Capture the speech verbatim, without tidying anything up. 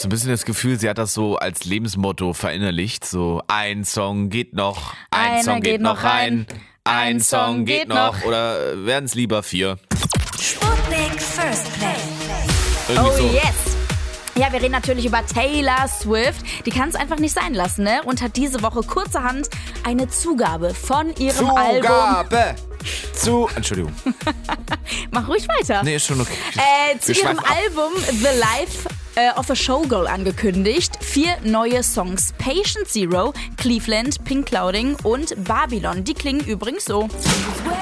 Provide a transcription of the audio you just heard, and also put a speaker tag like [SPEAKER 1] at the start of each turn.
[SPEAKER 1] so ein bisschen das Gefühl, sie hat das so als Lebensmotto verinnerlicht. So, ein Song geht noch, ein
[SPEAKER 2] Einer
[SPEAKER 1] Song geht,
[SPEAKER 2] geht
[SPEAKER 1] noch
[SPEAKER 2] noch
[SPEAKER 1] rein,
[SPEAKER 2] rein,
[SPEAKER 1] ein Song geht noch. Oder werden es lieber vier?
[SPEAKER 3] Sputnik First Play.
[SPEAKER 1] Irgendwie
[SPEAKER 2] Oh
[SPEAKER 1] so.
[SPEAKER 2] yes! Ja, wir reden natürlich über Taylor Swift. Die kann es einfach nicht sein lassen, ne? Und hat diese Woche kurzerhand eine Zugabe von ihrem Album.
[SPEAKER 1] Zugabe! Zu. Entschuldigung.
[SPEAKER 2] Mach ruhig weiter.
[SPEAKER 1] Nee, ist schon okay.
[SPEAKER 2] Äh, zu
[SPEAKER 1] Wir
[SPEAKER 2] ihrem
[SPEAKER 1] schweifen ab.
[SPEAKER 2] Album The Life äh, of a Showgirl angekündigt. Vier neue Songs. Patient Zero, Cleveland, Pink Clouding und Babylon. Die klingen übrigens so.
[SPEAKER 3] Where